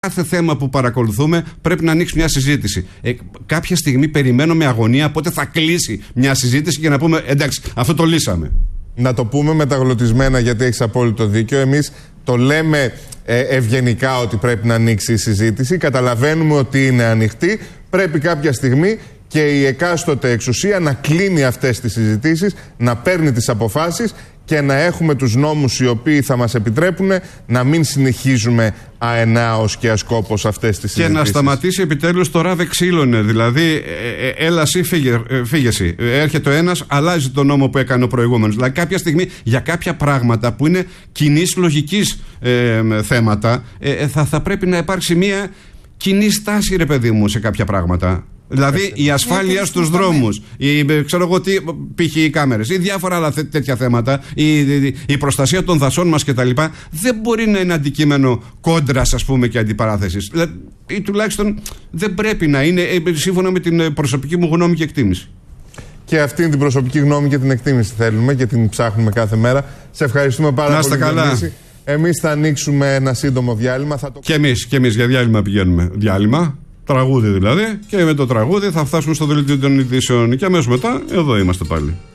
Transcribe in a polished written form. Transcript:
Κάθε θέμα που παρακολουθούμε πρέπει να ανοίξει μια συζήτηση. Κάποια στιγμή περιμένω με αγωνία πότε θα κλείσει μια συζήτηση και να πούμε εντάξει, αυτό το λύσαμε. Να το πούμε μεταγλωτισμένα, γιατί έχεις απόλυτο δίκιο. Εμείς το λέμε ευγενικά ότι πρέπει να ανοίξει η συζήτηση. Καταλαβαίνουμε ότι είναι ανοιχτή. Πρέπει κάποια στιγμή και η εκάστοτε εξουσία να κλείνει αυτές τις συζητήσεις, να παίρνει τις αποφάσεις και να έχουμε τους νόμους οι οποίοι θα μας επιτρέπουν να μην συνεχίζουμε αενάως και ασκόπως αυτές τις συζητήσεις. Και να σταματήσει επιτέλους το ράβε ξύλωνε. Δηλαδή, έλα εσύ, φύγεσαι. Έρχεται ο ένας, αλλάζει τον νόμο που έκανε ο προηγούμενος. Δηλαδή, κάποια στιγμή για κάποια πράγματα που είναι κοινής λογικής θέματα, θα πρέπει να υπάρξει μια κοινή στάση, ρε παιδί μου, σε κάποια πράγματα. Δηλαδή η ασφάλεια στους δρόμους, ξέρω εγώ τι, π.χ. οι κάμερες ή διάφορα άλλα τέτοια θέματα, η προστασία των δασών μας κτλ. Δεν μπορεί να είναι αντικείμενο κόντρας, ας πούμε, και αντιπαράθεσης. Ή τουλάχιστον δεν πρέπει να είναι, σύμφωνα με την προσωπική μου γνώμη και εκτίμηση. Και αυτή την προσωπική γνώμη και την εκτίμηση θέλουμε και την ψάχνουμε κάθε μέρα. Σε ευχαριστούμε πάρα πολύ. Να είστε καλά. Εμείς θα ανοίξουμε ένα σύντομο διάλειμμα. Και εμείς για διάλειμμα πηγαίνουμε. Διάλειμμα. Τραγούδι δηλαδή, και με το τραγούδι θα φτάσουμε στο δελτίο των ειδήσεων και αμέσως μετά εδώ είμαστε πάλι.